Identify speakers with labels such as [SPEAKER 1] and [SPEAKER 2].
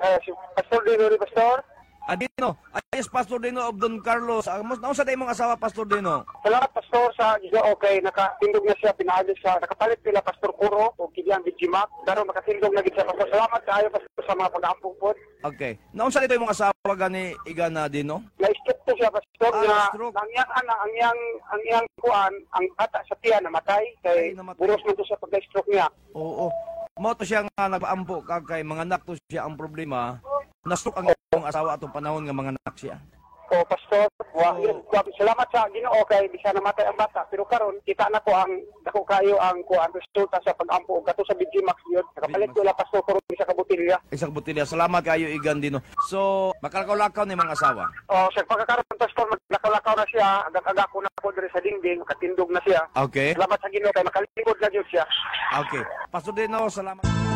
[SPEAKER 1] Si Pastor Dino, Pastor.
[SPEAKER 2] Dino, ayos Pastor Dino of Don Carlos. Nausa tayo mong asawa, Pastor Dino?
[SPEAKER 1] Salamat, Pastor, sa Giga. Okay, nakatindog na siya, pinaagos siya. Nakapalit nila, Pastor Kuro, o Kilian Bijimak. Pero makatindog na siya, Pastor. Salamat kayo, Pastor, sa mga pag-aampong po.
[SPEAKER 2] Okay. Nausa tayo mong asawa gani Igana Dino?
[SPEAKER 1] Na-stroke po siya, Pastor,
[SPEAKER 2] stroke.
[SPEAKER 1] ang iyang kuan, ang bata sa tiyan, namatay. Kay buros man to sa pagka-stroke niya.
[SPEAKER 2] Oo. Mo to siya nga nagpaampo kay mga anak to siya ang problema. Nastroke ang iyong asawa atong panahon nga mga anak siya.
[SPEAKER 1] O, Pastor, salamat sa Ginoo kay di siya namatay ang bata. Pero karon kita na ko ang dako kayo ang kuan resulta sa pag-ampo og kato sa Bijimax yun. Nakapalit ko la, Pastor, kuro sa kabutilya.
[SPEAKER 2] Isang butilya. Salamat kayo Igan Dino. So, makalakaw-lakaw ni mga asawa.
[SPEAKER 1] O, sa pagkakaroon, Pastor, maglakaw-lakaw na siya. Agak-agak ko na po diri sa dingding, makatindog na siya.
[SPEAKER 2] Okay.
[SPEAKER 1] Salamat sa Ginoo kay makalingkod na jud siya.
[SPEAKER 2] Okay. Pastor Dino, salamat.